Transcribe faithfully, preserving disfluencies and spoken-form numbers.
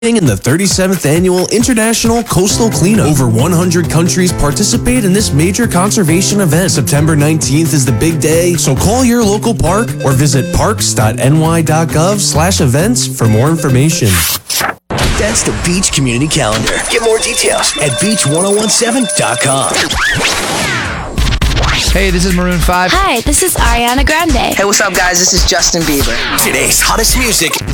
in the thirty-seventh Annual International Coastal Cleanup. Over one hundred countries participate in this major conservation event. September nineteenth is the big day, so call your local park or visit parks dot n y dot gov slash events for more information. That's the Beach Community Calendar. Get more details at beach ten seventeen dot com. Hey, this is Maroon five. Hi, this is Ariana Grande. Hey, what's up, guys? This is Justin Bieber. Today's hottest music